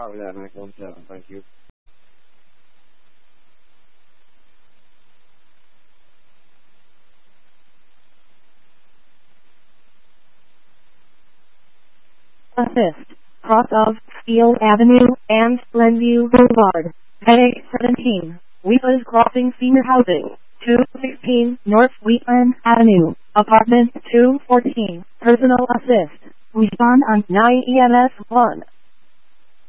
Copy that, 917. Thank you. Assist. Cross of Steel Avenue and Glenview Boulevard. Headache 17. Weepas Crossing Senior Housing. 216 North Wheatland Avenue. Apartment 214. Personal assist. Respond on 9 EMS 1.